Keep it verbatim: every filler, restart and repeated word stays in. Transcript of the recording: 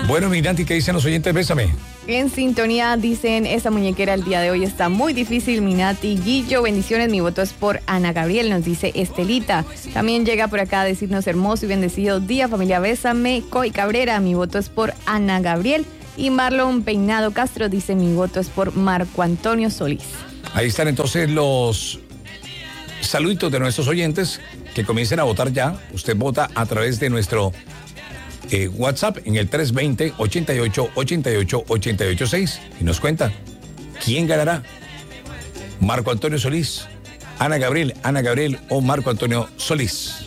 Bueno, mi Nati, ¿qué dicen los oyentes? Bésame. En sintonía dicen, esa muñequera el día de hoy está muy difícil, Minati. Guillo, bendiciones, mi voto es por Ana Gabriel, nos dice Estelita. También llega por acá a decirnos hermoso y bendecido día, familia Bésame. Coy Cabrera, mi voto es por Ana Gabriel. Y Marlon Peinado Castro dice, mi voto es por Marco Antonio Solís. Ahí están entonces los saluditos de nuestros oyentes que comiencen a votar ya. Usted vota a través de nuestro Eh, WhatsApp en el tres dos cero, ochenta y ocho, ochenta y ocho, ochenta y ocho seis y nos cuenta quién ganará. Marco Antonio Solís, Ana Gabriel, Ana Gabriel o Marco Antonio Solís.